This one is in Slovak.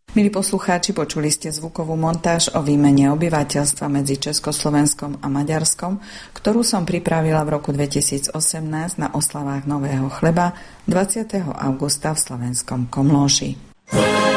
Milí poslucháči, počuli ste zvukovú montáž o výmene obyvateľstva medzi Československom a Maďarskom, ktorú som pripravila v roku 2018 na oslavách Nového chleba 20. augusta v slovenskom Komlóši.